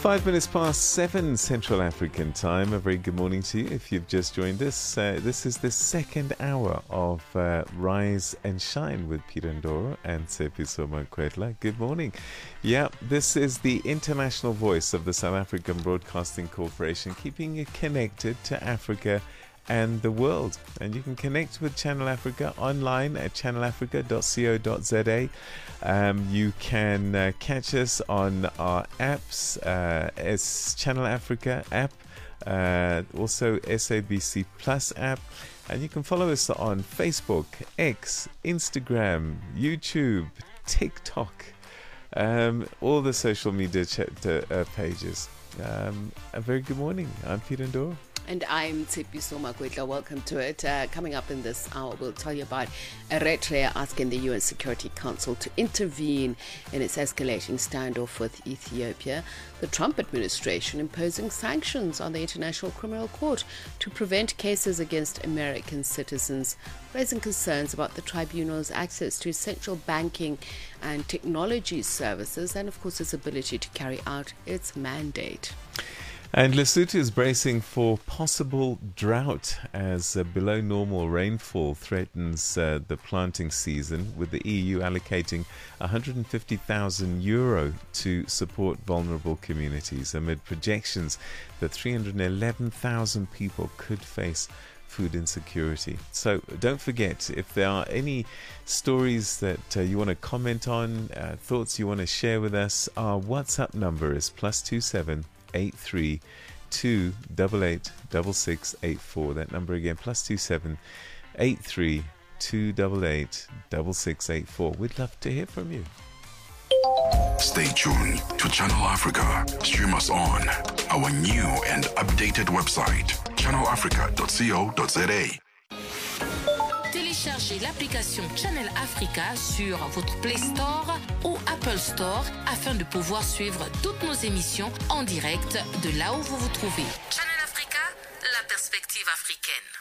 7:05 Central African time. A very good morning to you if you've just joined us. This is the second hour of Rise and Shine with Peter Ndoro and Tshepiso Makwetla. Good morning. Yeah, this is the international voice of the South African Broadcasting Corporation, keeping you connected to Africa and the world. And you can connect with Channel Africa online at channelafrica.co.za. You can catch us on our apps, as Channel Africa app, also SABC Plus app, and you can follow us on Facebook, X, Instagram, YouTube, TikTok, all the social media pages. A very good morning. I'm Peter Ndoro. And I'm Tshepiso Makwetla. Welcome to it. Coming up in this hour, we'll tell you about Eritrea asking the UN Security Council to intervene in its escalating standoff with Ethiopia. The Trump administration imposing sanctions on the International Criminal Court to prevent cases against American citizens, raising concerns about the tribunal's access to essential banking and technology services, and of course its ability to carry out its mandate. And Lesotho is bracing for possible drought as below normal rainfall threatens the planting season, with the EU allocating €150,000 to support vulnerable communities amid projections that 311,000 people could face food insecurity. So don't forget, if there are any stories that you want to comment on, thoughts you want to share with us, our WhatsApp number is +27 83 288 6684. That number again, +27 83 288 6684. We'd love to hear from you. Stay tuned to Channel Africa. Stream us on our new and updated website, channelafrica.co.za. Téléchargez l'application Channel Africa sur votre Play Store ou Apple Store afin de pouvoir suivre toutes nos émissions en direct de là où vous vous trouvez. Channel Africa, la perspective africaine.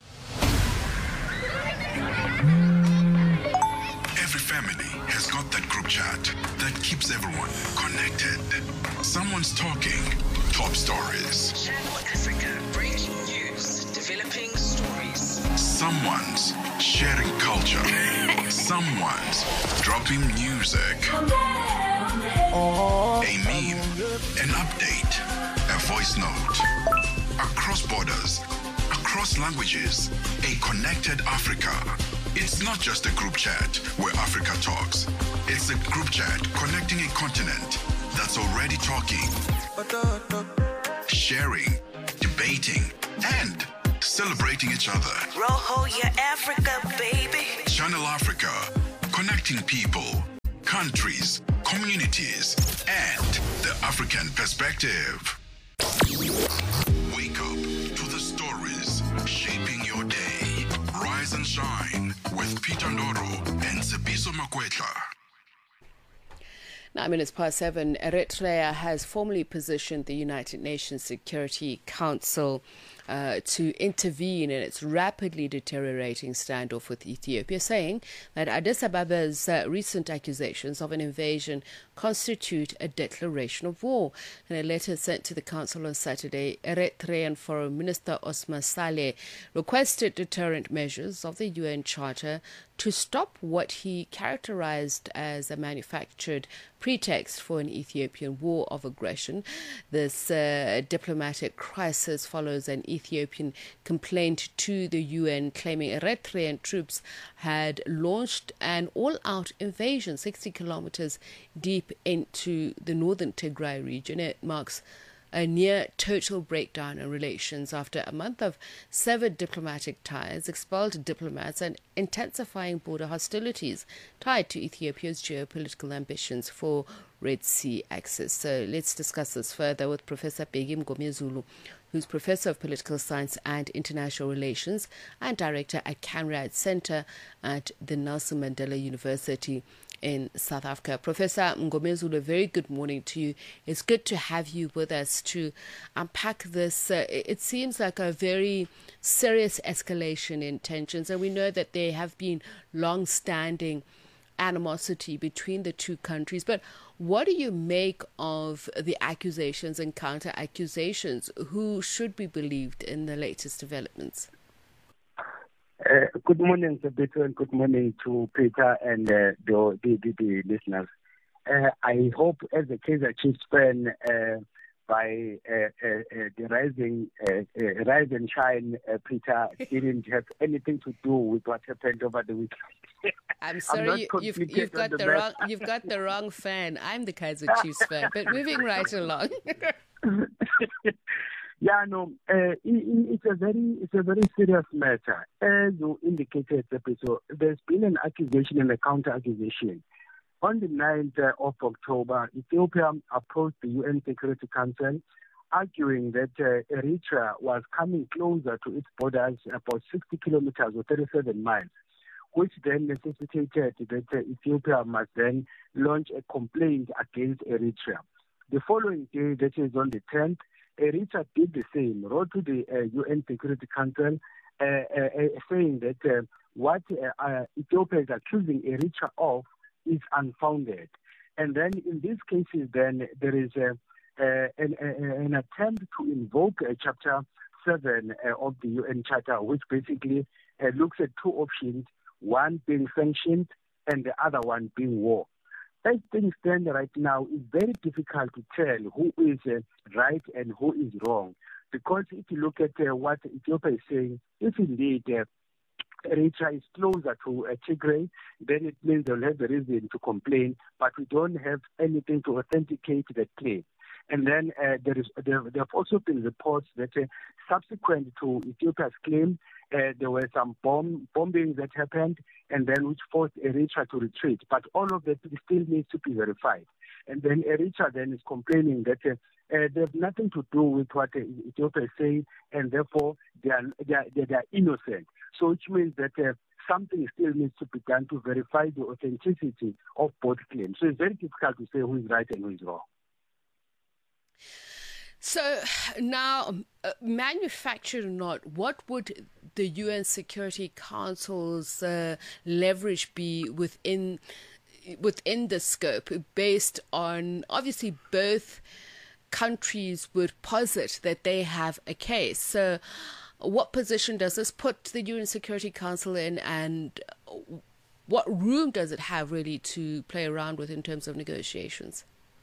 Every family has got that group chat that keeps everyone connected. Someone's talking top stories. Channel Africa, breaking news, developing stories. Someone's sharing culture. Someone's dropping music. A meme, an update, a voice note. Across borders, across languages, a connected Africa. It's not just a group chat where Africa talks. It's a group chat connecting a continent that's already talking, sharing, debating, and celebrating each other. Roho, yeah, Africa, baby. Channel Africa, connecting people, countries, communities, and the African perspective. Wake up to the stories shaping your day. Rise and shine with Peter Ndoro and Tshepiso Makwetla. 7:09. Eritrea has formally positioned the United Nations Security Council to intervene in its rapidly deteriorating standoff with Ethiopia, saying that Addis Ababa's recent accusations of an invasion constitute a declaration of war. In a letter sent to the Council on Saturday, Eritrean Foreign Minister Osman Saleh requested deterrent measures of the UN Charter to stop what he characterized as a manufactured pretext for an Ethiopian war of aggression. This diplomatic crisis follows an Ethiopian complaint to the UN claiming Eritrean troops had launched an all-out invasion 60 kilometers deep into the northern Tigray region. It marks a near total breakdown in relations after a month of severed diplomatic ties, expelled diplomats, and intensifying border hostilities tied to Ethiopia's geopolitical ambitions for Red Sea access. So let's discuss this further with Professor Bheki Mngomezulu, who's Professor of Political Science and International Relations and Director at CANRAD Center at the Nelson Mandela University in South Africa. Professor Mngomezulu, a very good morning to you. It's good to have you with us to unpack this. It seems like a very serious escalation in tensions, and we know that there have been long-standing animosity between the two countries. But what do you make of the accusations and counter accusations? Who should be believed in the latest developments? Good morning, Sabito, and good morning to Peter and the listeners. I hope, as a Kaizer Chiefs fan, by the rise and shine, Peter didn't have anything to do with what happened over the weekend. I'm sorry, you've got the wrong fan. I'm the Kaizer Chiefs fan, but moving right along. Yeah, no, it's a very serious matter. As you indicated, so there's been an accusation and a counter-accusation. On the 9th of October, Ethiopia approached the UN Security Council, arguing that Eritrea was coming closer to its borders, about 60 kilometers or 37 miles, which then necessitated that Ethiopia must then launch a complaint against Eritrea. The following day, that is on the 10th, Eritrea did the same, wrote to the UN Security Council saying that what Ethiopia is accusing Eritrea of is unfounded. And then in these cases, then there is an attempt to invoke Chapter 7 of the UN Charter, which basically looks at two options, one being sanctions and the other one being war. As things stand right now, it's very difficult to tell who is right and who is wrong. Because if you look at what Ethiopia is saying, if indeed Eritrea is closer to Tigray, then it means they'll have the reason to complain, but we don't have anything to authenticate that claim. And then there have also been reports that subsequent to Ethiopia's claim, there were some bombings that happened, and then which forced Eritrea to retreat. But all of that still needs to be verified. And then Eritrea then is complaining that there's nothing to do with what Ethiopia is saying, and therefore they are innocent. So which means that something still needs to be done to verify the authenticity of both claims. So it's very difficult to say who is right and who is wrong. So now, manufactured or not, what would the UN Security Council's leverage be within the scope, based on, obviously, both countries would posit that they have a case. So what position does this put the UN Security Council in, and what room does it have really to play around with in terms of negotiations?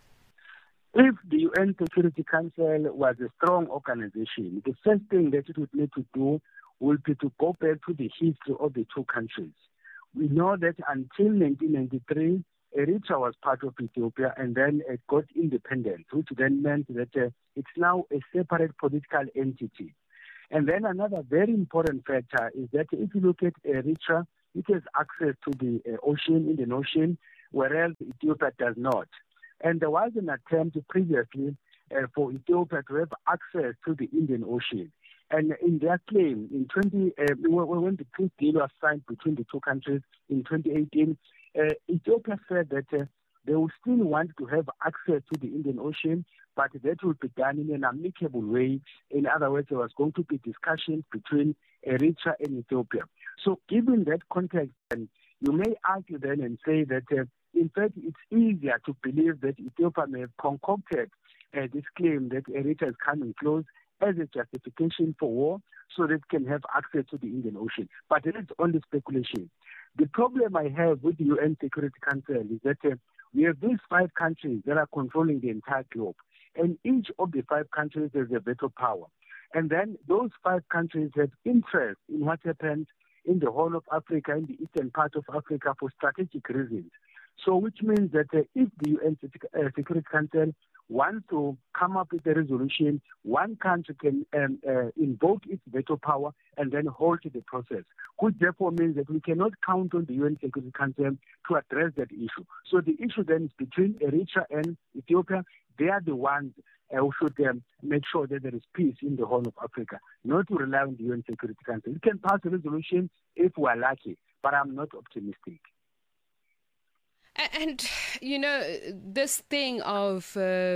If the UN Security Council was a strong organization, the first thing that it would need to do would be to go back to the history of the two countries. We know that until 1993, Eritrea was part of Ethiopia, and then it got independent, which then meant that it's now a separate political entity. And then another very important factor is that if you look at Eritrea, it has access to the Indian Ocean, whereas Ethiopia does not. And there was an attempt previously for Ethiopia to have access to the Indian Ocean. And in their claim, when the peace deal was signed between the two countries in 2018, Ethiopia said that they would still want to have access to the Indian Ocean, but that would be done in an amicable way. In other words, there was going to be discussions between Eritrea and Ethiopia. So given that context, you may argue then and say that in fact, it's easier to believe that Ethiopia may have concocted this claim that Eritrea is coming close as a justification for war so that it can have access to the Indian Ocean. But that's only speculation. The problem I have with the UN Security Council is that we have these 5 countries that are controlling the entire globe. And each of the 5 countries has a veto power. And then those 5 countries have interest in what happens in the whole of Africa, in the eastern part of Africa, for strategic reasons. So which means that if the UN Security Council wants to come up with a resolution, one country can invoke its veto power and then halt the process, which therefore means that we cannot count on the UN Security Council to address that issue. So the issue then is between Eritrea and Ethiopia. They are the ones who should make sure that there is peace in the whole of Africa, not to rely on the UN Security Council. We can pass a resolution if we are lucky, but I'm not optimistic. And, you know, this thing of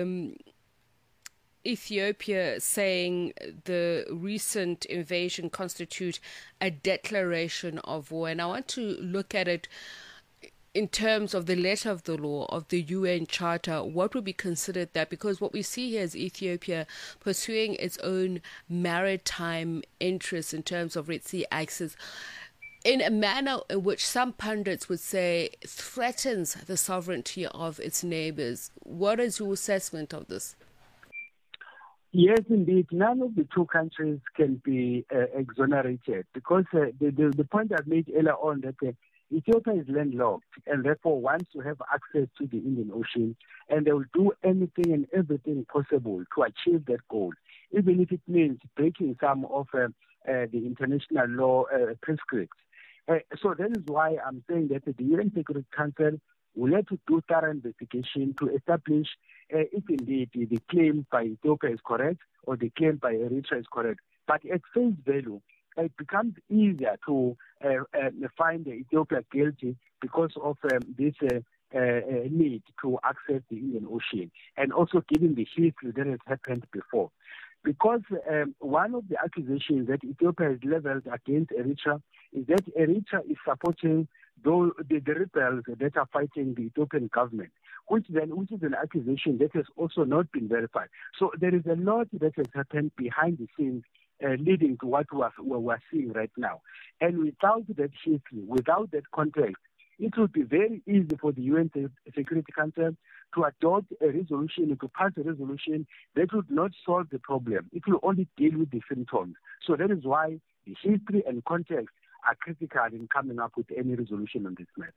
Ethiopia saying the recent invasion constitute a declaration of war, and I want to look at it in terms of the letter of the law of the UN Charter, what would be considered that? Because what we see here is Ethiopia pursuing its own maritime interests in terms of Red Sea access in a manner in which some pundits would say threatens the sovereignty of its neighbors. What is your assessment of this? Yes, indeed. None of the two countries can be exonerated because the point I've made earlier on that Ethiopia is landlocked and therefore wants to have access to the Indian Ocean, and they will do anything and everything possible to achieve that goal, even if it means breaking some of the international law prescripts. So that is why I'm saying that the UN Security Council will have to do thorough investigation to establish if indeed the claim by Ethiopia is correct or the claim by Eritrea is correct. But at face value, it becomes easier to find Ethiopia guilty because of this need to access the Indian Ocean, and also given the history that has happened before. Because one of the accusations that Ethiopia has leveled against Eritrea is that Eritrea is supporting the rebels that are fighting the Ethiopian government, which is an accusation that has also not been verified. So there is a lot that has happened behind the scenes leading to what we're seeing right now. And without that history, without that context, it would be very easy for the UN Security Council to adopt a resolution, to pass a resolution that would not solve the problem. It will only deal with the symptoms. So that is why the history and context are critical in coming up with any resolution on this matter.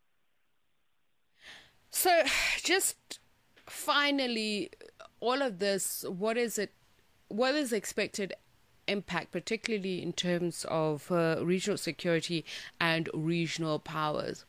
So just finally, all of this, what is expected impact, particularly in terms of regional security and regional powers?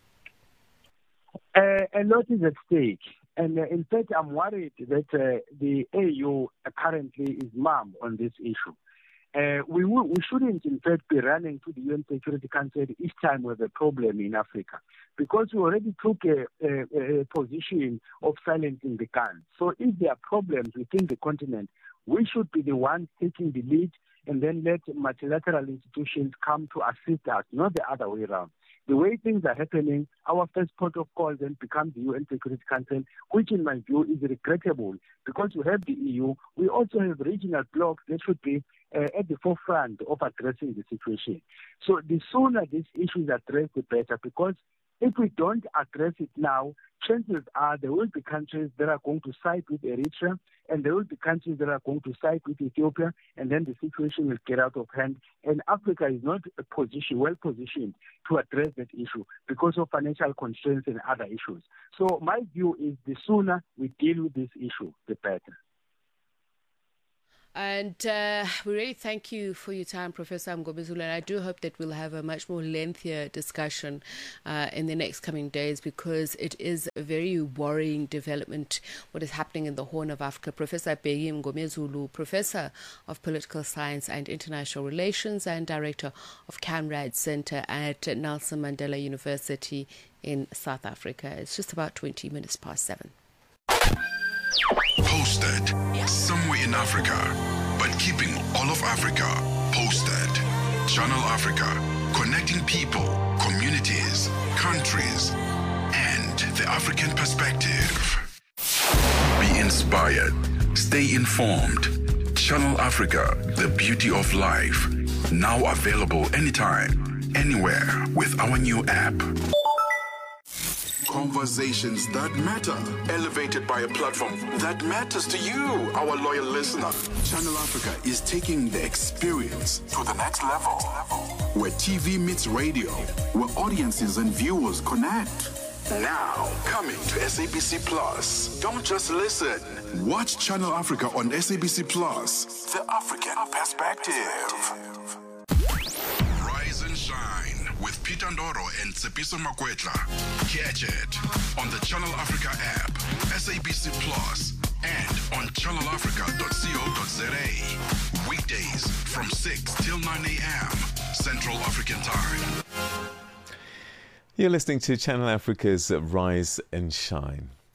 A lot is at stake. And in fact, I'm worried that the AU currently is mum on this issue. We shouldn't, in fact, be running to the UN Security Council each time we have a problem in Africa, because we already took a position of silencing the guns. So if there are problems within the continent, we should be the ones taking the lead and then let multilateral institutions come to assist us, not the other way around. The way things are happening, our first port of call then becomes the UN Security Council, which in my view is regrettable, because we have the EU, we also have regional blocs that should be at the forefront of addressing the situation. So the sooner this issue is addressed, the better, because if we don't address it now, chances are there will be countries that are going to side with Eritrea, and there will be countries that are going to side with Ethiopia, and then the situation will get out of hand. And Africa is not well positioned to address that issue because of financial constraints and other issues. So my view is the sooner we deal with this issue, the better. And we really thank you for your time, Professor Mgomezulu, and I do hope that we'll have a much more lengthier discussion in the next coming days, because it is a very worrying development what is happening in the Horn of Africa. Professor Bheki Mgomezulu, Professor of Political Science and International Relations and Director of CANRAD Center at Nelson Mandela University in South Africa. It's just about 20 minutes past 7. Posted somewhere in Africa, but keeping all of Africa posted. Channel Africa, connecting people, communities, countries, and the African perspective. Be inspired. Stay informed. Channel Africa, the beauty of life. Now available anytime, anywhere with our new app. Conversations that matter, elevated by a platform that matters to you, our loyal listener. Channel Africa is taking the experience to the next level, where TV meets radio, where audiences and viewers connect. Now, coming to SABC Plus. Don't just listen. Watch Channel Africa on SABC Plus. The African perspective. Rise and shine with Peter Ndoro and Tsepiso Makwetla. Catch it on the Channel Africa app, SABC Plus, and on channelafrica.co.za. Weekdays from 6 till 9 a.m. Central African Time. You're listening to Channel Africa's Rise and Shine.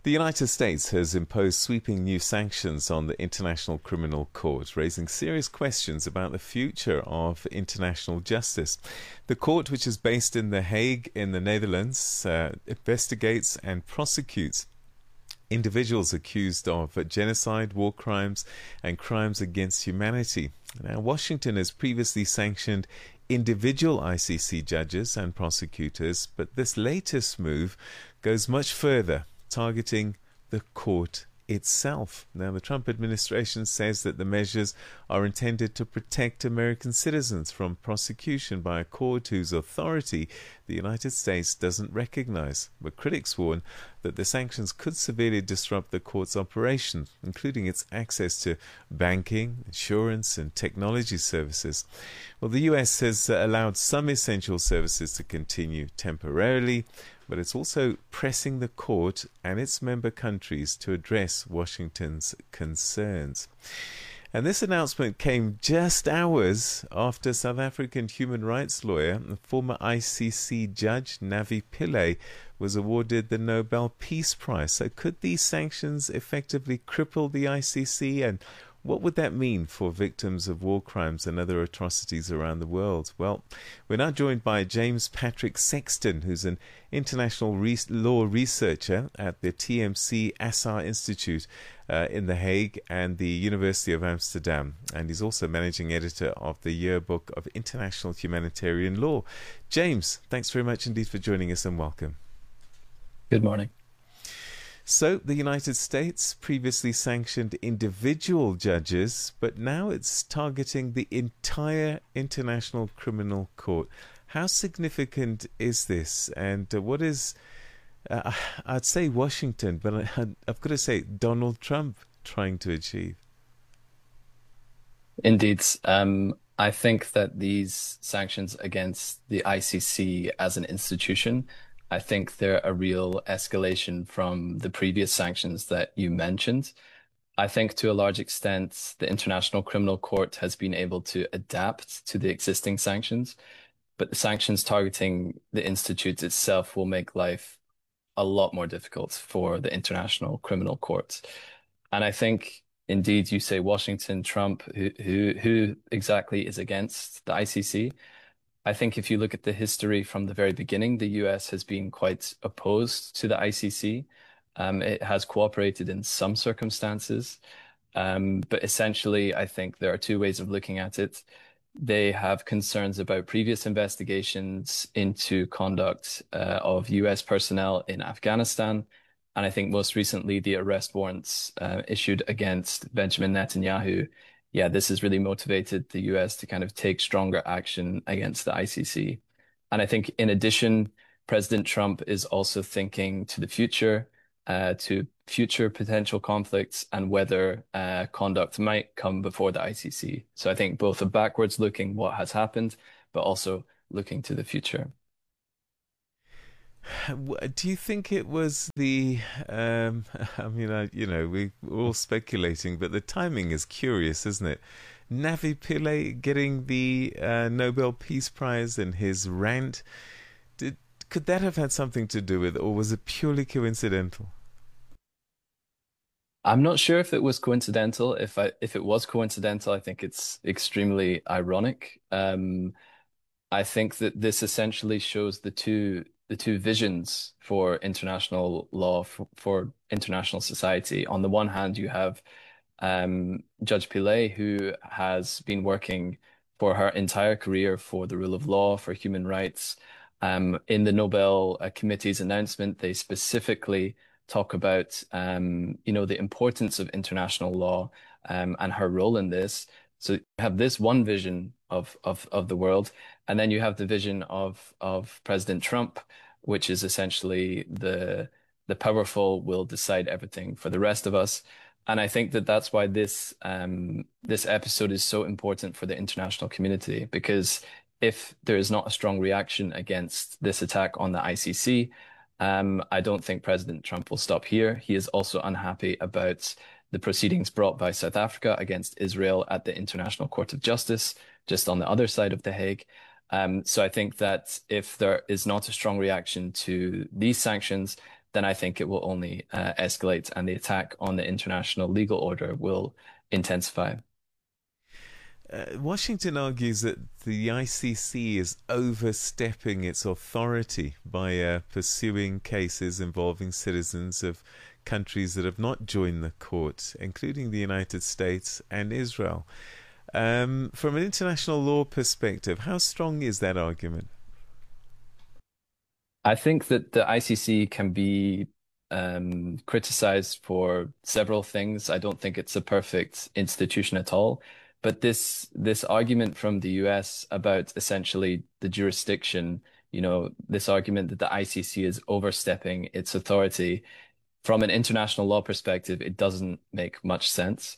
The United States has imposed sweeping new sanctions on the International Criminal Court, raising serious questions about the future of international justice. The court, which is based in The Hague in the Netherlands, investigates and prosecutes individuals accused of genocide, war crimes, and crimes against humanity. Now, Washington has previously sanctioned individual ICC judges and prosecutors, but this latest move goes much further, targeting the court itself. Now, the Trump administration says that the measures are intended to protect American citizens from prosecution by a court whose authority the United States doesn't recognize. But critics warn that the sanctions could severely disrupt the court's operation, including its access to banking, insurance, and technology services. Well, the U.S. has allowed some essential services to continue temporarily, but it's also pressing the court and its member countries to address Washington's concerns. And this announcement came just hours after South African human rights lawyer and former ICC judge Navi Pillay was awarded the Nobel Peace Prize. So could these sanctions effectively cripple the ICC, and what would that mean for victims of war crimes and other atrocities around the world? Well, we're now joined by James Patrick Sexton, who's an international law researcher at the TMC Assar Institute in The Hague and the University of Amsterdam. And he's also managing editor of the Yearbook of International Humanitarian Law. James, thanks very much indeed for joining us, and welcome. Good morning. So, the United States previously sanctioned individual judges, but now it's targeting the entire International Criminal Court. How significant is this? And what is, I'd say Washington, but I've got to say Donald Trump trying to achieve? Indeed. I think that these sanctions against the ICC as an institution, I think they're a real escalation from the previous sanctions that you mentioned. I think to a large extent, the International Criminal Court has been able to adapt to the existing sanctions, but the sanctions targeting the institute itself will make life a lot more difficult for the International Criminal Court. And I think, indeed, you say Washington, Trump, who exactly is against the ICC? I think if you look at the history from the very beginning, the US has been quite opposed to the ICC. It has cooperated in some circumstances, but essentially, I think there are two ways of looking at it. They have concerns about previous investigations into conduct of US personnel in Afghanistan. And I think most recently, the arrest warrants issued against Benjamin Netanyahu. Yeah, this has really motivated the US to kind of take stronger action against the ICC. And I think in addition, President Trump is also thinking to the future, to future potential conflicts and whether conduct might come before the ICC. So I think both are backwards looking what has happened, but also looking to the future. Do you think it was we're all speculating, but the timing is curious, isn't it? Navi Pillay getting the Nobel Peace Prize and his rant, could that have had something to do with it, or was it purely coincidental? I'm not sure if it was coincidental. If it was coincidental, I think it's extremely ironic. I think that this essentially shows the two visions for international law, for international society. On the one hand, you have Judge Pillay, who has been working for her entire career for the rule of law, for human rights. In the Nobel Committee's announcement, they specifically talk about the importance of international law and her role in this. So you have this one vision of the world, and then you have the vision of President Trump, which is essentially the powerful will decide everything for the rest of us. And I think that that's why this episode is so important for the international community, because if there is not a strong reaction against this attack on the ICC, I don't think President Trump will stop here. He is also unhappy about the proceedings brought by South Africa against Israel at the International Court of Justice, just on the other side of The Hague. So I think that if there is not a strong reaction to these sanctions, then I think it will only escalate and the attack on the international legal order will intensify. Washington argues that the ICC is overstepping its authority by pursuing cases involving citizens of countries that have not joined the court, including the United States and Israel. From an international law perspective, how strong is that argument? I think that the ICC can be criticized for several things. I don't think it's a perfect institution at all. But this argument from the US about essentially the jurisdiction, this argument that the ICC is overstepping its authority, from an international law perspective, it doesn't make much sense.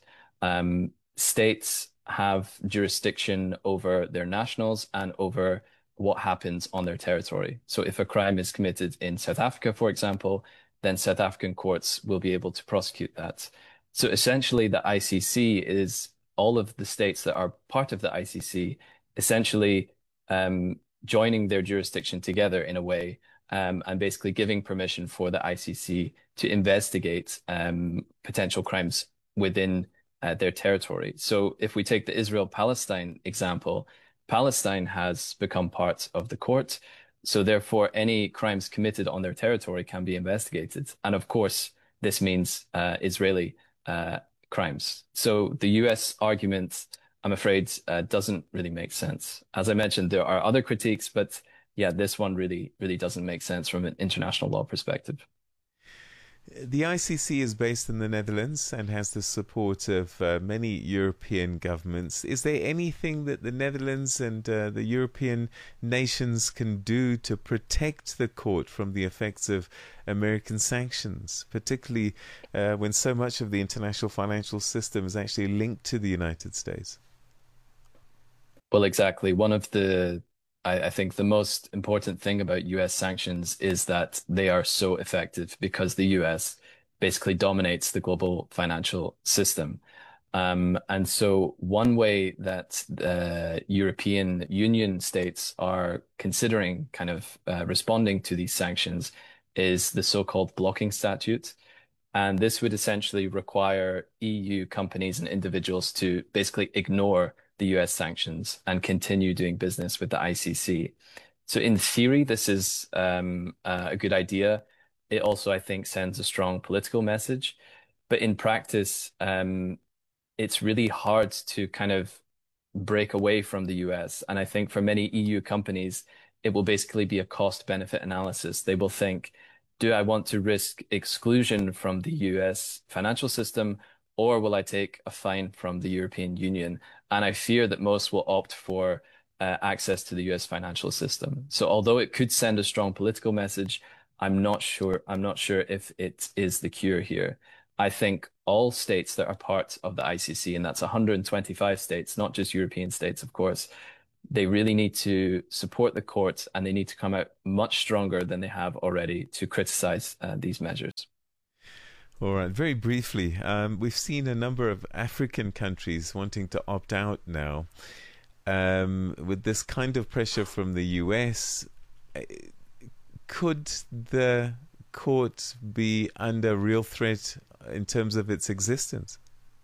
States have jurisdiction over their nationals and over what happens on their territory. So if a crime is committed in South Africa, for example, then South African courts will be able to prosecute that. So essentially, the ICC is all of the states that are part of the ICC essentially joining their jurisdiction together in a way, and basically giving permission for the ICC to investigate potential crimes within their territory. So if we take the Israel-Palestine example, Palestine has become part of the court. So therefore, any crimes committed on their territory can be investigated. And of course, this means Israeli crimes. So the US argument, I'm afraid, doesn't really make sense. As I mentioned, there are other critiques, but yeah, this one really doesn't make sense from an international law perspective. The ICC is based in the Netherlands and has the support of many European governments. Is there anything that the Netherlands and the European nations can do to protect the court from the effects of American sanctions, particularly when so much of the international financial system is actually linked to the United States? Well, exactly. I think the most important thing about US sanctions is that they are so effective because the US basically dominates the global financial system. And so one way that the European Union states are considering kind of responding to these sanctions is the so-called blocking statute. And this would essentially require EU companies and individuals to basically ignore the US sanctions and continue doing business with the ICC. So in theory, this is a good idea. It also, I think, sends a strong political message. But in practice, it's really hard to kind of break away from the US. And I think for many EU companies, it will basically be a cost-benefit analysis. They will think, do I want to risk exclusion from the US financial system, or will I take a fine from the European Union? And I fear that most will opt for access to the US financial system. So although it could send a strong political message, I'm not sure if it is the cure here. I think all states that are part of the ICC, and that's 125 states, not just European states, of course, they really need to support the court, and they need to come out much stronger than they have already to criticize these measures. All right, very briefly, we've seen a number of African countries wanting to opt out now. With this kind of pressure from the US, could the court be under real threat in terms of its existence?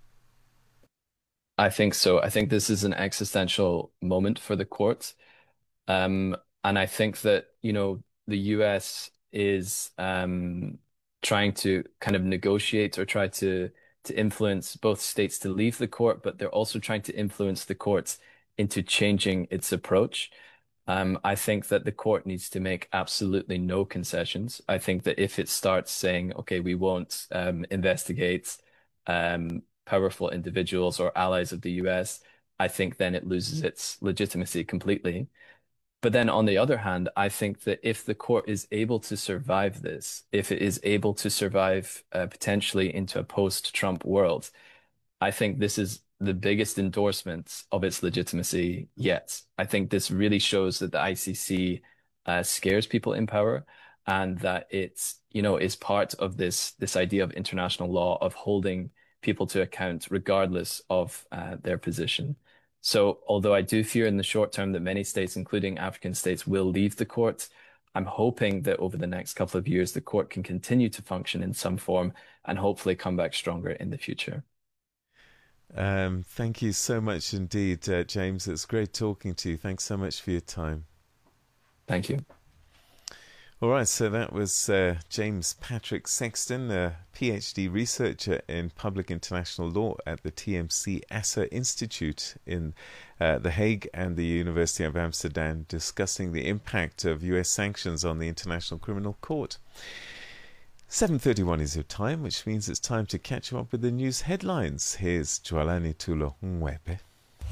I think so. I think this is an existential moment for the court. And I think that, the US is trying to kind of negotiate or try to influence both states to leave the court, but they're also trying to influence the courts into changing its approach. I think that the court needs to make absolutely no concessions. I think that if it starts saying, okay, we won't investigate powerful individuals or allies of the US, I think then it loses its legitimacy completely. But then on the other hand, I think that if the court is able to survive this, if it is able to survive potentially into a post-Trump world, I think this is the biggest endorsement of its legitimacy yet. I think this really shows that the ICC scares people in power, and that it's, is part of this idea of international law of holding people to account regardless of their position. So although I do fear in the short term that many states, including African states, will leave the court, I'm hoping that over the next couple of years, the court can continue to function in some form and hopefully come back stronger in the future. Thank you so much indeed, James. It's great talking to you. Thanks so much for your time. Thank you. All right, so that was James Patrick Sexton, a PhD researcher in public international law at the TMC Asser Institute in The Hague and the University of Amsterdam, discussing the impact of US sanctions on the International Criminal Court. 7:31 is your time, which means it's time to catch you up with the news headlines. Here's Jwalani Tulo Ngwepe.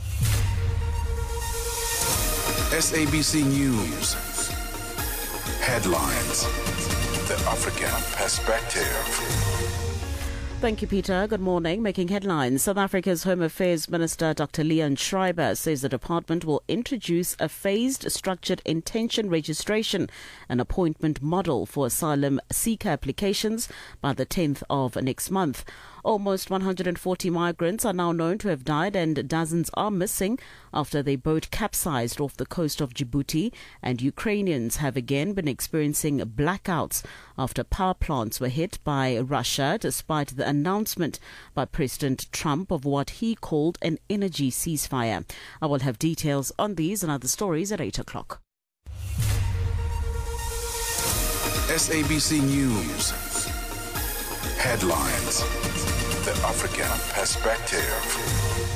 SABC News. Headlines. The African Perspective. Thank you, Peter. Good morning. Making headlines. South Africa's Home Affairs Minister Dr. Leon Schreiber says the department will introduce a phased structured intention registration and appointment model for asylum seeker applications by the 10th of next month. Almost 140 migrants are now known to have died and dozens are missing after their boat capsized off the coast of Djibouti, and Ukrainians have again been experiencing blackouts after power plants were hit by Russia, despite the announcement by President Trump of what he called an energy ceasefire. I will have details on these and other stories at 8 o'clock. SABC News. Headlines. The African Perspective.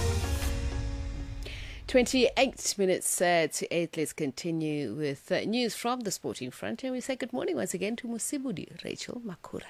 28 minutes to 8. Let's continue with news from the sporting front. And we say good morning once again to Musibudi Rachel Makura.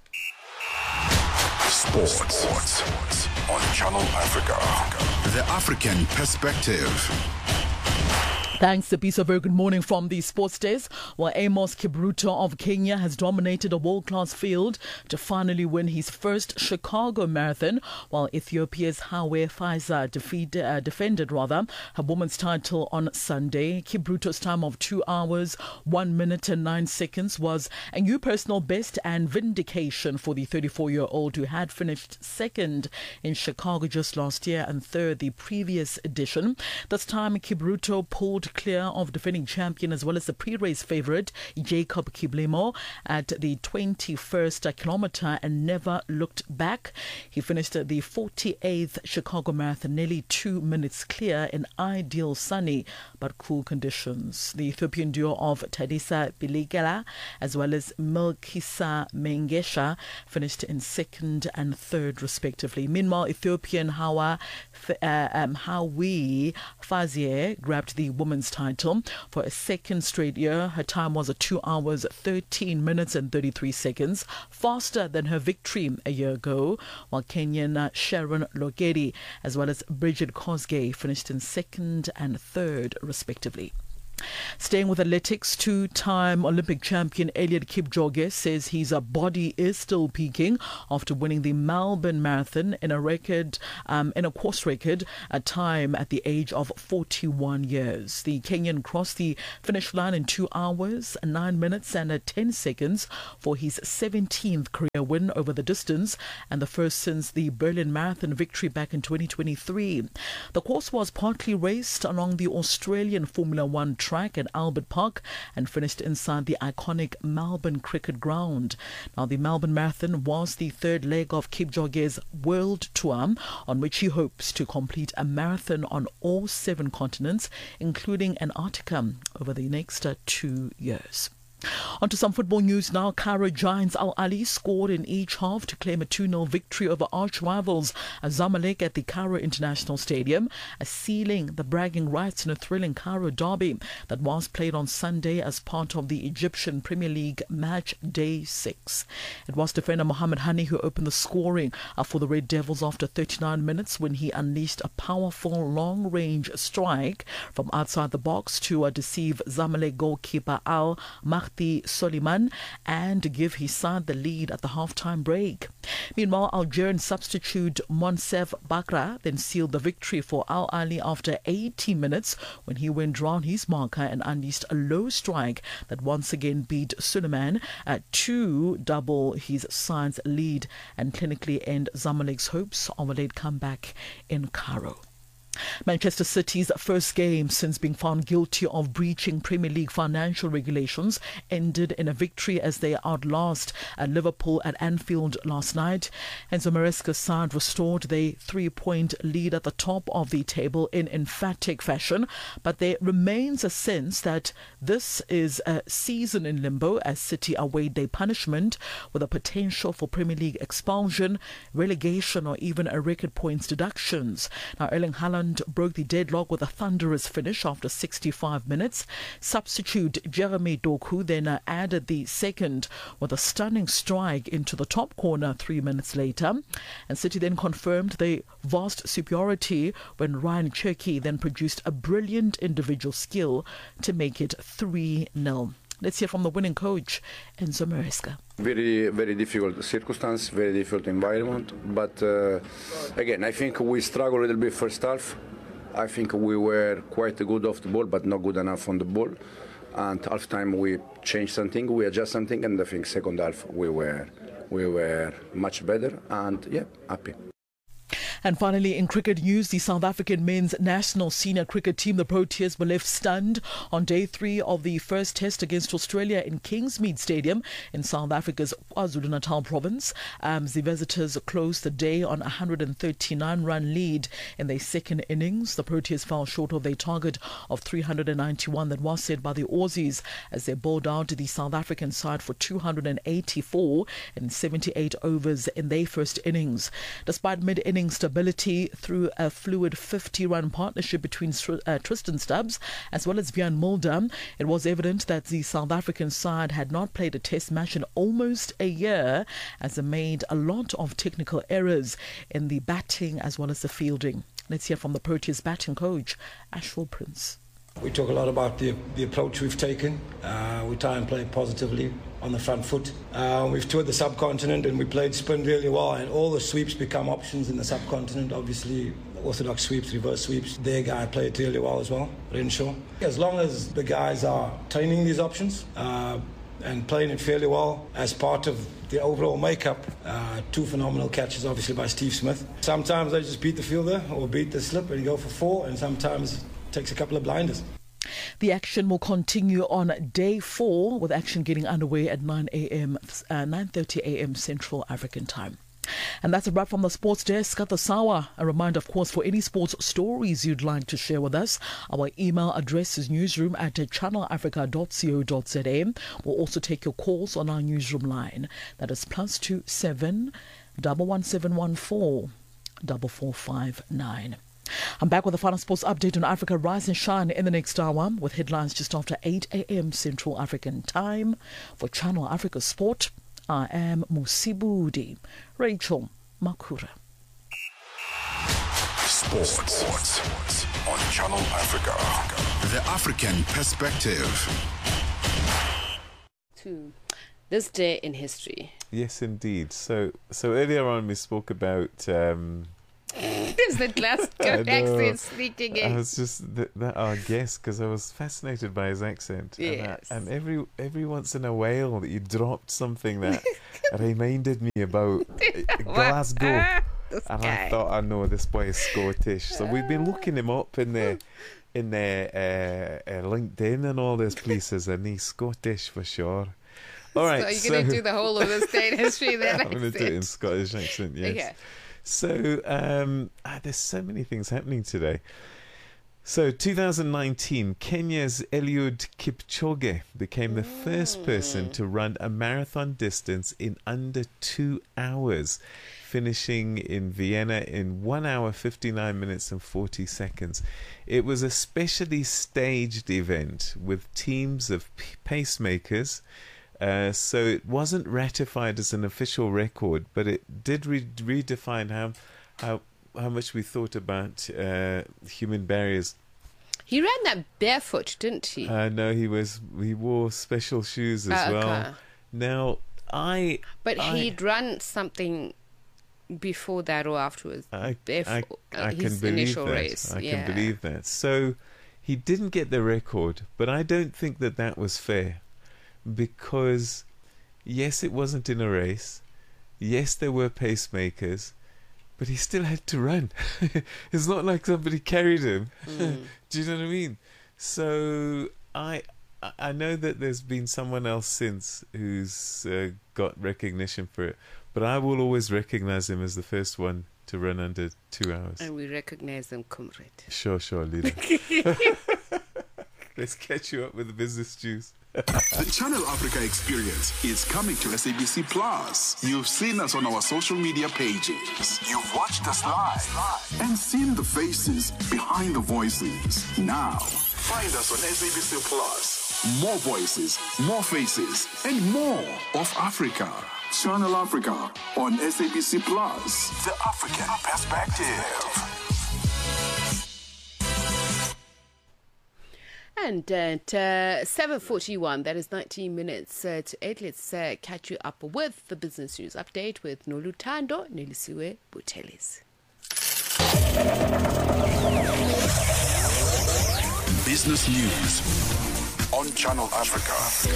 Sports on Channel Africa. The African Perspective. Thanks, Sabisa. Very good morning from the Sports Desk. Well, Amos Kipruto of Kenya has dominated a world-class field to finally win his first Chicago Marathon, while Ethiopia's Hawe Faiza defended her women's title on Sunday. Kipruto's time of 2 hours, 1 minute and 9 seconds was a new personal best and vindication for the 34-year-old who had finished second in Chicago just last year and third the previous edition. This time, Kipruto pulled clear of defending champion as well as the pre-race favourite Jacob Kiblemo at the 21st kilometre and never looked back. He finished at the 48th Chicago Marathon nearly 2 minutes clear in ideal sunny but cool conditions. The Ethiopian duo of Tadisa Biligela as well as Milkisa Mengesha finished in second and third respectively. Meanwhile, Ethiopian Hawi Fazie grabbed the women's title for a second straight year. Her time was 2 hours, 13 minutes and 33 seconds, faster than her victory a year ago, while Kenyan Sharon Logeri as well as Bridget Kosgei finished in second and third respectively. Staying with athletics, two-time Olympic champion Eliud Kipchoge says his body is still peaking after winning the Melbourne Marathon in a course record time at the age of 41 years. The Kenyan crossed the finish line in 2 hours, 9 minutes and 10 seconds for his 17th career win over the distance and the first since the Berlin Marathon victory back in 2023. The course was partly raced along the Australian Formula One track at Albert Park and finished inside the iconic Melbourne Cricket Ground. Now, the Melbourne Marathon was the third leg of Kipchoge's world tour, on which he hopes to complete a marathon on all 7 continents, including Antarctica, over the next 2 years. On to some football news now. Cairo giants Al Ahly scored in each half to claim a 2-0 victory over arch rivals Zamalek at the Cairo International Stadium, sealing the bragging rights in a thrilling Cairo derby that was played on Sunday as part of the Egyptian Premier League match day 6. It was defender Mohamed Hani who opened the scoring for the Red Devils after 39 minutes when he unleashed a powerful long-range strike from outside the box to deceive Zamalek goalkeeper Al Mahdi Soliman and give his side the lead at the half-time break. Meanwhile, Algerian substitute Monsef Bakra then sealed the victory for Al Ahly after 80 minutes when he went round his marker and unleashed a low strike that once again beat Suleiman to double his side's lead and clinically end Zamalek's hopes of a late comeback in Cairo. Manchester City's first game since being found guilty of breaching Premier League financial regulations ended in a victory as they outlast Liverpool at Anfield last night. Enzo Maresca's side restored their 3-point lead at the top of the table in emphatic fashion, but there remains a sense that this is a season in limbo as City await their punishment, with a potential for Premier League expulsion, relegation or even a record points deductions. Now, Erling Haaland broke the deadlock with a thunderous finish after 65 minutes. Substitute Jeremy Doku then added the second with a stunning strike into the top corner 3 minutes later. And City then confirmed their vast superiority when Ryan Cherki then produced a brilliant individual skill to make it 3-0. Let's hear from the winning coach, Enzo Maresca. Very, very difficult circumstance, very difficult environment. But again, I think we struggled a little bit first half. I think we were quite good off the ball, but not good enough on the ball. And half time we changed something, we adjusted something, and I think second half we were much better. And yeah, happy. And finally, in cricket news, the South African men's national senior cricket team, the Proteas, were left stunned on day 3 of the first test against Australia in Kingsmead Stadium in South Africa's KwaZulu-Natal province. The visitors closed the day on a 139-run lead in their second innings. The Proteas fell short of their target of 391 that was set by the Aussies as they bowled out the South African side for 284 in 78 overs in their first innings. Despite mid-innings stability through a fluid 50-run partnership between Tristan Stubbs as well as Vian Mulder, it was evident that the South African side had not played a test match in almost a year, as they made a lot of technical errors in the batting as well as the fielding. Let's hear from the Proteas batting coach, Ashwell Prince. We talk a lot about the approach we've taken. We try and play positively on the front foot. We've toured the subcontinent and we played spin really well, and all the sweeps become options in the subcontinent. Obviously, orthodox sweeps, reverse sweeps. Their guy played really well as well, Renshaw. As long as the guys are training these options and playing it fairly well as part of the overall makeup, 2 phenomenal catches obviously by Steve Smith. Sometimes they just beat the fielder or beat the slip and go for 4, and sometimes takes a couple of blinders. The action will continue on day 4, with action getting underway at 9:30 a.m. Central African time. And that's a wrap from the sports desk at the SAWA. A reminder, of course, for any sports stories you'd like to share with us, our email address is newsroom@channelafrica.co.za. We'll also take your calls on our newsroom line. That is +27 11714 4459. I'm back with a final sports update on Africa Rise and Shine in the next hour, with headlines just after 8 a.m. Central African time. For Channel Africa Sport, I am Musibudi Rachel Makura. Sports on Channel Africa. The African perspective. To this day in history. Yes, indeed. So earlier on we spoke about... There's the Glasgow accent sneaking in. I was just that our guest, because I was fascinated by his accent. Yes. And every once in a while that you dropped something that reminded me about Glasgow. And I thought, I know this boy is Scottish. So we've been looking him up in the LinkedIn and all these places, and he's Scottish for sure. All right. So you're going to do the whole of the state history then? I'm going to do it in Scottish accent, yes. Okay. So there's so many things happening today. So 2019, Kenya's Eliud Kipchoge became the first person to run a marathon distance in under 2 hours, finishing in Vienna in 1 hour, 59 minutes and 40 seconds. It was a specially staged event with teams of pacemakers. So it wasn't ratified as an official record, but it did redefine how much we thought about human barriers. He ran that barefoot, didn't he? No, he wore special shoes as well. Okay. Now he'd run something before that or afterwards. Barefoot, I his can believe initial that. race. I can believe that. So he didn't get the record, but I don't think that was fair. Because yes, it wasn't in a race, yes, there were pacemakers, but he still had to run. It's not like somebody carried him. Do you know what I mean? So I know that there's been someone else since who's got recognition for it, but I will always recognize him as the first one to run under 2 hours. And we recognize them, comrade. Sure, leader. Let's catch you up with the business juice. The Channel Africa experience is coming to SABC Plus. You've seen us on our social media pages. You've watched us live and seen the faces behind the voices. Now, find us on SABC Plus. More voices, more faces, and more of Africa. Channel Africa on SABC Plus. The African Perspective. And at 7:41, that is 19 minutes to 8, let's catch you up with the business news update with Nolutando Nelisiwe Butelis. Business news on Channel Africa.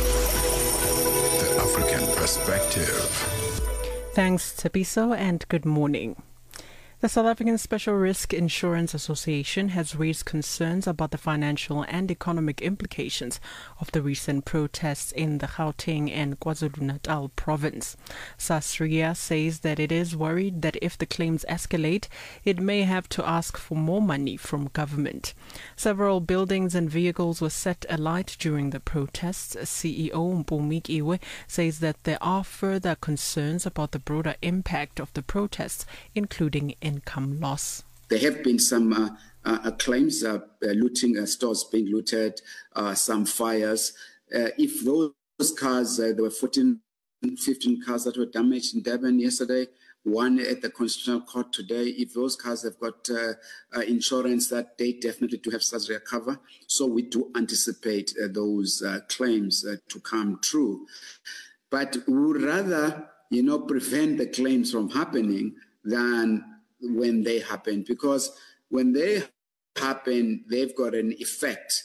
The African Perspective. Thanks, Tapiso, and good morning. The South African Special Risk Insurance Association has raised concerns about the financial and economic implications of the recent protests in the Gauteng and KwaZulu-Natal province. SASRIA says that it is worried that if the claims escalate, it may have to ask for more money from government. Several buildings and vehicles were set alight during the protests. CEO Mpumi Kiwe says that there are further concerns about the broader impact of the protests, including income loss. There have been some claims, looting, stores being looted, some fires. If those cars, there were 15 cars that were damaged in Durban yesterday, one at the Constitutional Court today. If those cars have got insurance, that they definitely do have SASRIA cover. So we do anticipate those claims to come true. But we would rather, prevent the claims from happening than when they happen, because when they happen, they've got an effect.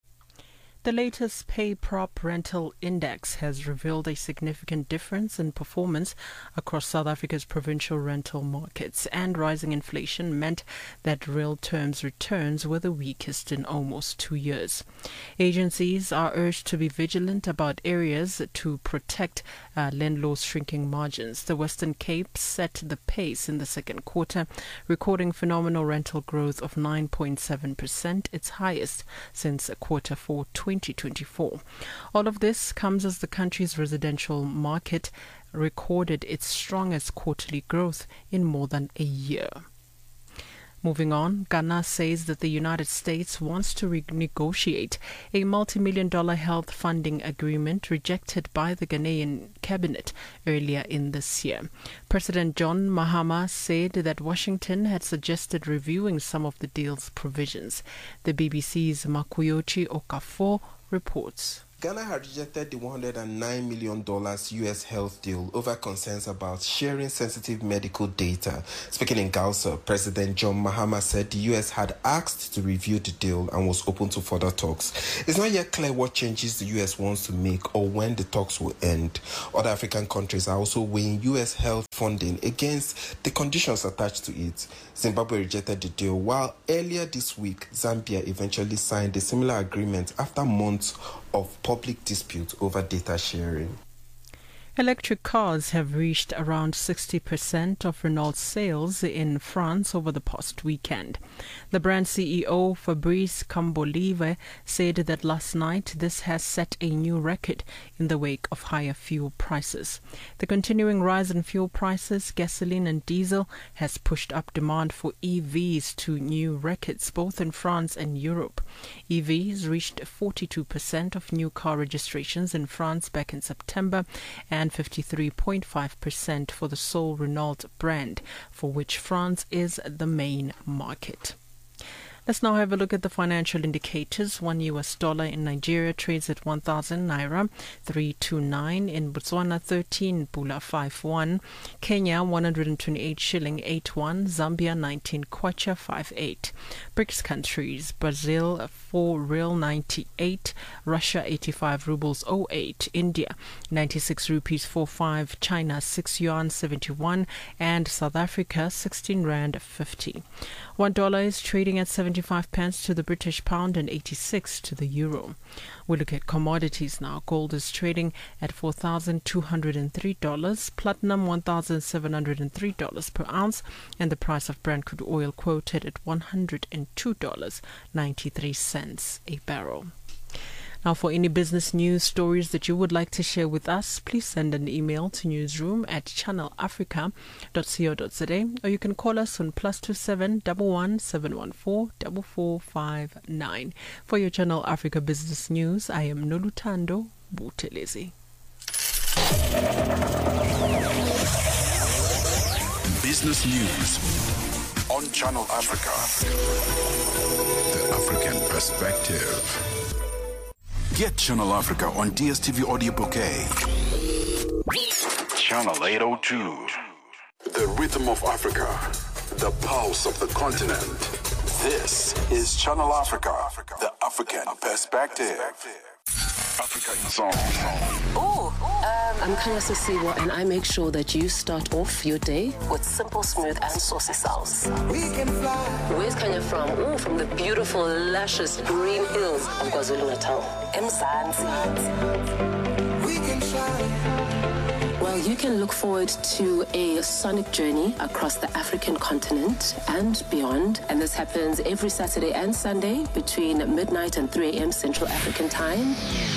The latest pay prop rental index has revealed a significant difference in performance across South Africa's provincial rental markets, and rising inflation meant that real terms returns were the weakest in almost 2 years. Agencies are urged to be vigilant about areas to protect landlords' shrinking margins. The Western Cape set the pace in the second quarter, recording phenomenal rental growth of 9.7%, its highest since quarter 4 2024. All of this comes as the country's residential market recorded its strongest quarterly growth in more than a year. Moving on, Ghana says that the United States wants to renegotiate a multi-million-dollar health funding agreement rejected by the Ghanaian cabinet earlier in this year. President John Mahama said that Washington had suggested reviewing some of the deal's provisions. The BBC's Makuyochi Okafor reports. Ghana had rejected the $109 million U.S. health deal over concerns about sharing sensitive medical data. Speaking in Gausa, President John Mahama said the U.S. had asked to review the deal and was open to further talks. It's not yet clear what changes the U.S. wants to make or when the talks will end. Other African countries are also weighing U.S. health funding against the conditions attached to it. Zimbabwe rejected the deal, while earlier this week, Zambia eventually signed a similar agreement after months of public dispute over data sharing. Electric cars have reached around 60% of Renault's sales in France over the past weekend. The brand CEO Fabrice Cambolive said that last night this has set a new record in the wake of higher fuel prices. The continuing rise in fuel prices, gasoline and diesel, has pushed up demand for EVs to new records both in France and Europe. EVs reached 42% of new car registrations in France back in September, and 53.5% for the sole Renault brand, for which France is the main market. Let's now have a look at the financial indicators. $1 in Nigeria trades at 1,000 naira 329. In Botswana, 13 pula 51. Kenya, 128 shilling 81. Zambia, 19 kwacha 58. BRICS countries: Brazil, 4 real 98. Russia, 85 rubles 08. India, 96 rupees 45. China, 6 yuan 71. And South Africa, 16 rand 50. $1 is trading at 75 pence to the British pound and 86 to the euro. We look at commodities now. Gold is trading at $4,203, platinum $1,703 per ounce, and the price of Brent crude oil quoted at $102.93 a barrel. Now, for any business news stories that you would like to share with us, please send an email to newsroom@channelafrica.co.za, or you can call us on +27 11 714 4459. For your Channel Africa business news, I am Nolutando Butelezi. Business news on Channel Africa. The African perspective. Get Channel Africa on DSTV Audio Bouquet. Channel 802. The rhythm of Africa. The pulse of the continent. This is Channel Africa. The African perspective. Africa in Song. I'm Kanya Sisiwa, and I make sure that you start off your day with simple, smooth, and saucy sounds. We can fly. Where's Kanya from? From the beautiful, luscious green hills of KwaZulu-Natal. Mzansi. We can shine. Well, you can look forward to a sonic journey across the African continent and beyond. And this happens every Saturday and Sunday between midnight and 3 a.m. Central African Time.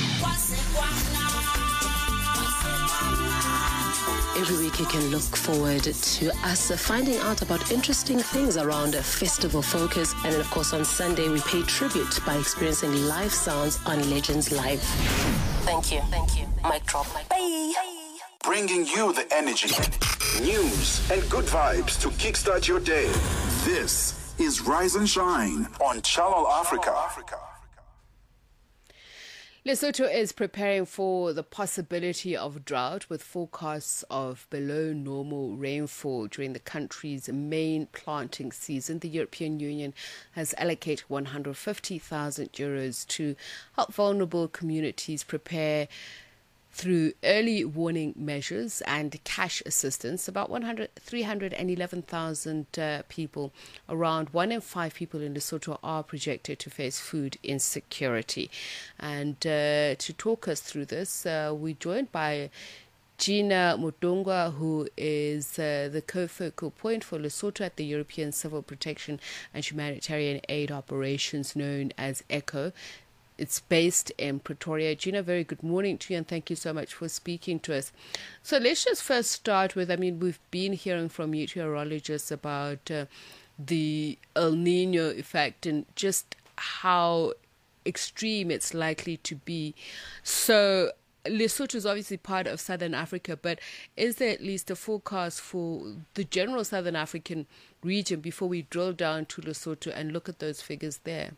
Every week you can look forward to us finding out about interesting things around a festival focus. And then, of course, on Sunday, we pay tribute by experiencing live sounds on Legends Live. Thank you. Mic drop. Bye. Bringing you the energy, news, and good vibes to kickstart your day. This is Rise and Shine on Channel Africa. Lesotho is preparing for the possibility of drought, with forecasts of below normal rainfall during the country's main planting season. The European Union has allocated €150,000 to help vulnerable communities prepare through early warning measures and cash assistance. About 311,000 people, around 1 in 5 people in Lesotho, are projected to face food insecurity. And to talk us through this, we're joined by Gina Mutongwa, who is the co-focal point for Lesotho at the European Civil Protection and Humanitarian Aid Operations, known as ECHO. It's based in Pretoria. Gina, very good morning to you, and thank you so much for speaking to us. So let's just first start with, we've been hearing from meteorologists about the El Nino effect and just how extreme it's likely to be. So Lesotho is obviously part of Southern Africa, but is there at least a forecast for the general Southern African region before we drill down to Lesotho and look at those figures there?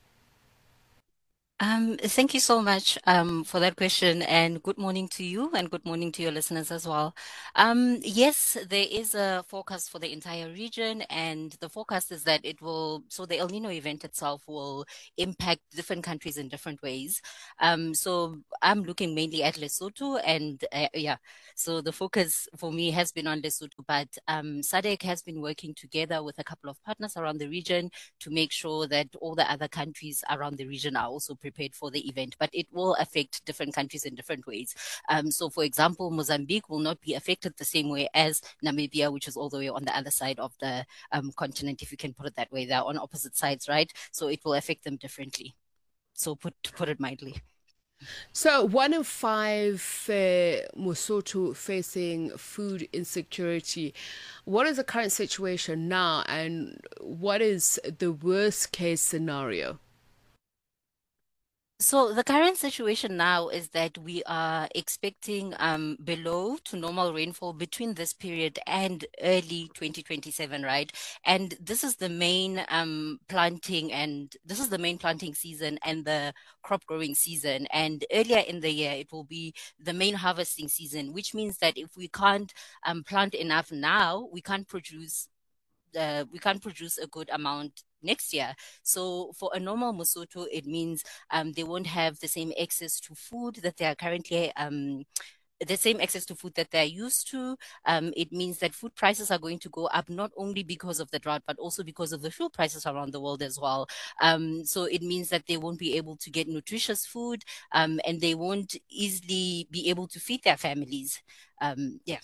Thank you so much for that question, and good morning to you and good morning to your listeners as well. Yes, there is a forecast for the entire region, and the forecast is that so the El Nino event itself will impact different countries in different ways. So I'm looking mainly at Lesotho, and so the focus for me has been on Lesotho, but SADC has been working together with a couple of partners around the region to make sure that all the other countries around the region are also prepared for the event, but it will affect different countries in different ways. So, for example, Mozambique will not be affected the same way as Namibia, which is all the way on the other side of the continent, if you can put it that way. They're on opposite sides, right? So it will affect them differently. So to put it mildly. So 1 in 5 Lesotho facing food insecurity. What is the current situation now, and what is the worst case scenario? So the current situation now is that we are expecting below to normal rainfall between this period and early 2027, right? And this is the main planting season and the crop growing season. And earlier in the year, it will be the main harvesting season, which means that if we can't plant enough now, we can't produce a good amount next year. So for a normal Mosotho, it means they won't have the same access to food that they are currently the same access to food that they're used to. It means that food prices are going to go up, not only because of the drought, but also because of the fuel prices around the world as well. So it means that they won't be able to get nutritious food, and they won't easily be able to feed their families. Yeah.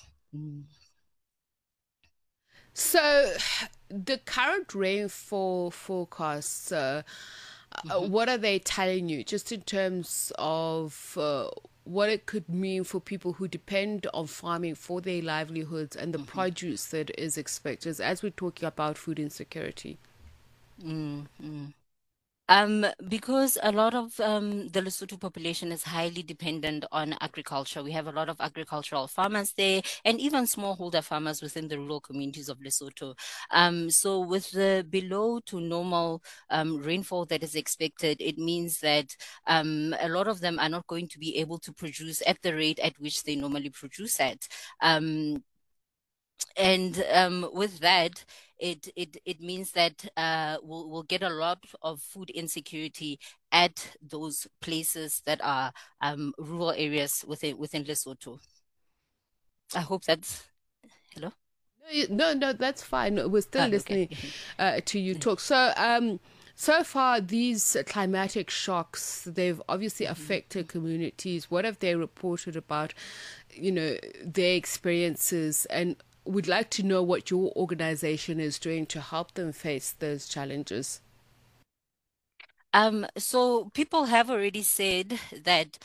So, the current rainfall forecasts, what are they telling you, just in terms of what it could mean for people who depend on farming for their livelihoods and the produce that is expected, as we're talking about food insecurity? Because a lot of the Lesotho population is highly dependent on agriculture. We have a lot of agricultural farmers there, and even smallholder farmers within the rural communities of Lesotho. So with the below to normal rainfall that is expected, it means that a lot of them are not going to be able to produce at the rate at which they normally produce at. With that, it means that we'll get a lot of food insecurity at those places that are rural areas within Lesotho. I hope that's hello. No, that's fine. We're still listening to you talk. So, so far, these climatic shocks, they've obviously affected communities. What have they reported about, their experiences? And we'd like to know what your organization is doing to help them face those challenges. So people have already said that,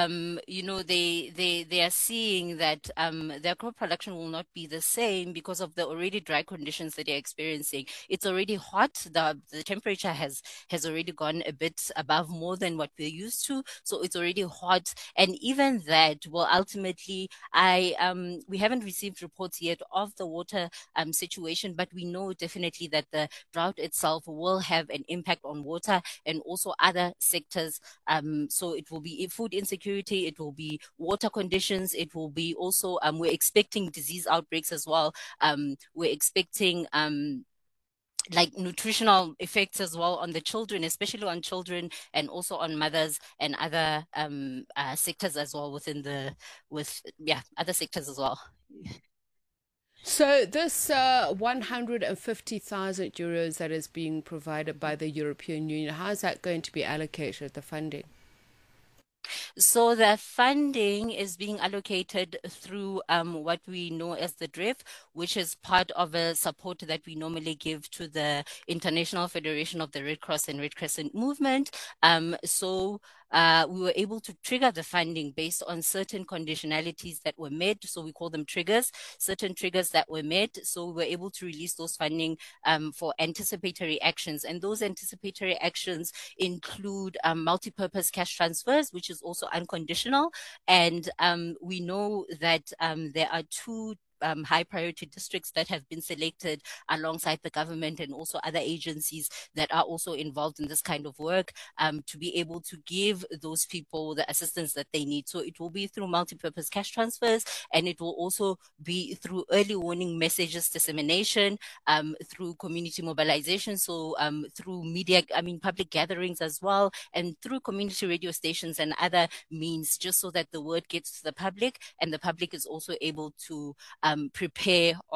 they are seeing that their crop production will not be the same because of the already dry conditions that they're experiencing. It's already hot. The temperature has already gone a bit above more than what we're used to. So it's already hot. And even that will ultimately, we haven't received reports yet of the water situation, but we know definitely that the drought itself will have an impact on water and also other sectors. So it will be food insecurity, it will be water conditions, it will be also, we're expecting disease outbreaks as well. We're expecting like nutritional effects as well on the children, especially on children and also on mothers and other sectors as well other sectors as well. So this 150,000 euros that is being provided by the European Union, how is that going to be allocated, the funding? So the funding is being allocated through what we know as the DRIF, which is part of a support that we normally give to the International Federation of the Red Cross and Red Crescent Movement. We were able to trigger the funding based on certain conditionalities that were met. So we call them triggers, certain triggers that were met. So we were able to release those funding for anticipatory actions. And those anticipatory actions include multi-purpose cash transfers, which is also unconditional. And we know that there are two high priority districts that have been selected alongside the government and also other agencies that are also involved in this kind of work to be able to give those people the assistance that they need. So it will be through multi-purpose cash transfers, and it will also be through early warning messages dissemination, through community mobilization, so through media, public gatherings as well, and through community radio stations and other means, just so that the word gets to the public and the public is also able to prepare